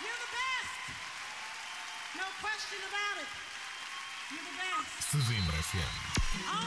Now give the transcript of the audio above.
You're the best. No question about it. You're the best. Sesimbra FM.